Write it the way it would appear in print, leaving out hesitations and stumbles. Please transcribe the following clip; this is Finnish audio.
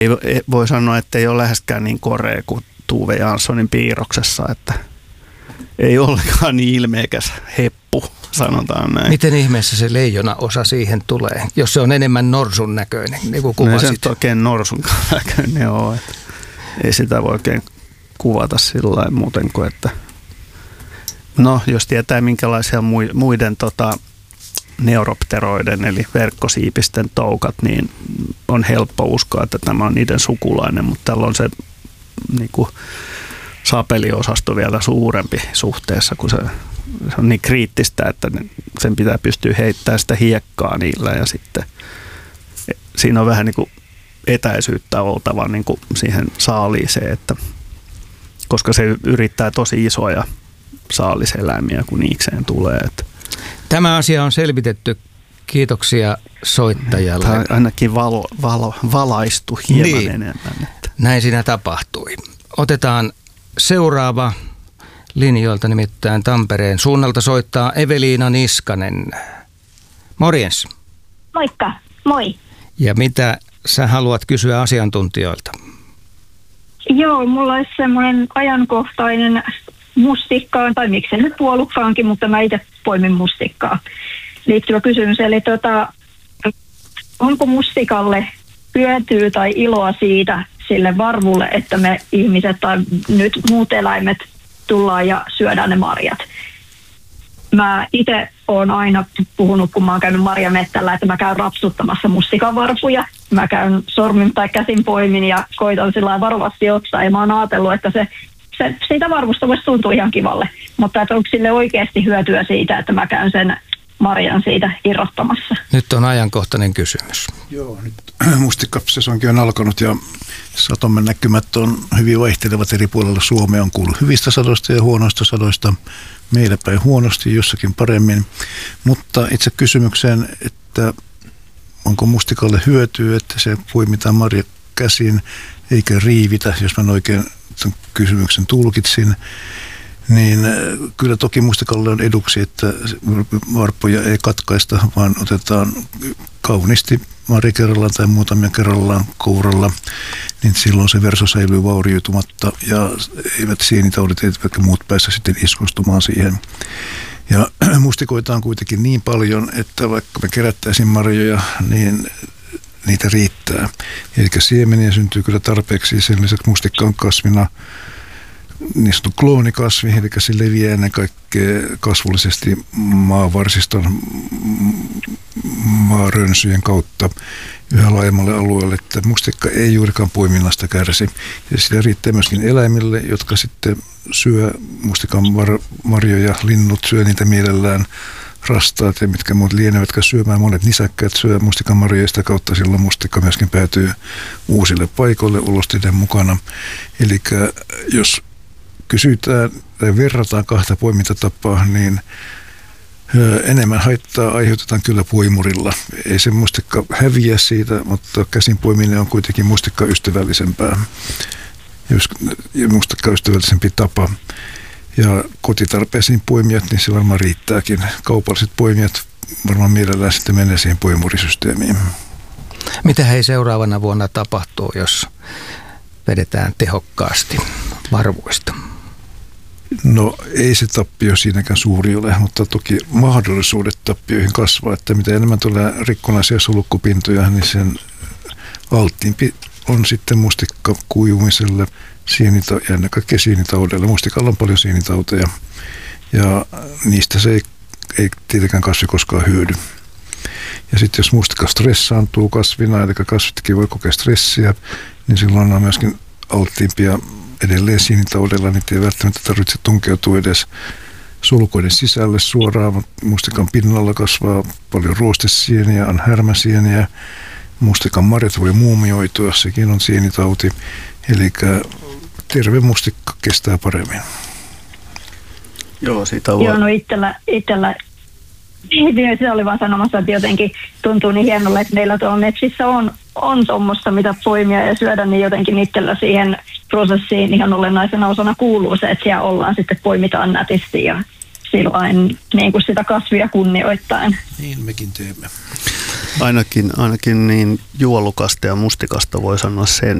Voi sanoa, että ei ole läheskään niin korea kuin Tove Janssonin piirroksessa, että ei ollenkaan niin ilmeikäs heppu, sanotaan näin. Miten ihmeessä se leijona osa siihen tulee, jos se on enemmän norsun näköinen, niin kuin kuvasit? No ei se oikein norsun näköinen ole, että ei sitä voi oikein kuvata sillä lailla muuten kuin, että no jos tietää minkälaisia muiden neuropteroiden eli verkkosiipisten toukat, niin on helppo uskoa, että tämä on niiden sukulainen, mutta tällä on se niin kuin sapeliosasto vielä suurempi suhteessa, kun se on niin kriittistä, että sen pitää pystyä heittämään sitä hiekkaa niillä ja sitten siinä on vähän niin kuin etäisyyttä oltava niin kuin siihen saaliiseen, että koska se yrittää tosi isoja saaliseläimiä, kun niikseen tulee. Että tämä asia on selvitetty. Kiitoksia soittajalle. Tämä ainakin valaistu hieman enemmän. Että. Näin siinä tapahtui. Otetaan seuraava linjoilta, nimittäin Tampereen suunnalta soittaa Eveliina Niskanen. Morjens. Moikka, moi. Ja mitä sä haluat kysyä asiantuntijoilta? Joo, mulla olisi semmoinen ajankohtainen mustikkaan, tai miksi nyt puolukkaankin, mutta mä itse poimin mustikkaa liittyvä kysymys. Eli onko mustikalle hyötyä tai iloa siitä sille varvulle, että me ihmiset tai nyt muut eläimet tullaan ja syödään ne marjat? Mä itse olen aina puhunut, kun mä oon käynyt marjamettällä, että mä käyn rapsuttamassa mustikan varpuja. Mä käyn sormin tai käsin poimin ja koitan sillä lailla varovasti ottaa. Ja mä oon ajatellut, että se siitä varvusta voisi tuntua ihan kivalle. Mutta että onko sille oikeasti hyötyä siitä, että mä käyn sen marjan siitä irrottamassa? Nyt on ajankohtainen kysymys. Joo, nyt mustikkasesonkin on alkanut ja satomen näkymät on hyvin vaihtelevat eri puolilla Suomea. On kuullut hyvistä sadoista ja huonoista sadoista. Meillä päin huonosti, jossakin paremmin. Mutta itse kysymykseen, että onko mustikalle hyötyä, että se poimitaan marja käsin eikä riivitä, jos mä oikein kysymyksen tulkitsin, niin kyllä toki mustikalle on eduksi, että varppoja ei katkaista, vaan otetaan kauniisti marja kerrallaan tai muutamia kerrallaan kouralla, niin silloin se verso säilyy vaurioitumatta ja eivät sienitaudit eivätkä muut päässä sitten iskostumaan siihen. Ja mustikoita on kuitenkin niin paljon, että vaikka me kerättäisiin marjoja, niin niitä riittää. Eli siemeniä syntyy kyllä tarpeeksi. Sen lisäksi mustikka on kasvina niin sanottu kloonikasvi, eli se leviää ennen kaikkea kasvullisesti maavarsiston maarönsyjen kautta yhä laajemmalle alueelle, että mustikka ei juurikaan poiminnasta kärsi. Ja sitä riittää myöskin eläimille, jotka sitten syö mustikan marjoja, linnut syö niitä mielellään, rastaat ja mitkä muut lienevätkä syömään. Monet nisäkkäät syö mustikan marjoja, sitä kautta silloin mustikka myöskin päätyy uusille paikoille ulosteiden mukana. Eli jos kysytään tai verrataan kahta poimintatapaa, niin enemmän haittaa aiheutetaan kyllä poimurilla. Ei se mustikka häviä siitä, mutta käsin poiminen on kuitenkin mustikkaystävällisempää. Mustikkaystävällisempi tapa. Ja kotitarpeisiin poimijat, niin se varmaan riittääkin. Kaupalliset poimijat varmaan mielellään sitten menee siihen poimurisysteemiin. Mitä hei seuraavana vuonna tapahtuu, jos vedetään tehokkaasti varvuista? No ei se tappio siinäkään suuri ole, mutta toki mahdollisuudet tappioihin kasvaa, että mitä enemmän tulee rikkonaisia solukkupintoja, niin sen alttiimpi on sitten mustikka kuivumiselle ja ennen kaikkea sienitaudelle. Mustikalla on paljon sienitauteja ja niistä se ei tietenkään kasvi koskaan hyödy. Ja sitten jos mustikka stressaantuu kasvina, eli kasvitkin voi kokea stressiä, niin silloin on myöskin alttiimpia edelleen sienitaudella, niitä ei välttämättä tarvitse tunkeutua edes sulkoiden sisälle suoraan, mutta mustikan pinnalla kasvaa paljon ruostesieniä, on härmäsieniä, mustikan marjat voi muumioitua, sekin on sienitauti, eli terve mustikka kestää paremmin. Joo, siitä voi. Joo, no itsellä se oli vaan sanomassa, että jotenkin tuntuu niin hienolle, että meillä tuolla metsissä on tuommoista, mitä poimia ja syödä, niin jotenkin itsellä siihen prosessiin ihan olennaisena osana kuuluu se, että siellä ollaan sitten poimitaan nätisti ja sillain niin kuin sitä kasvia kunnioittaen. Niin mekin teemme. Ainakin niin juolukasta ja mustikasta voi sanoa sen,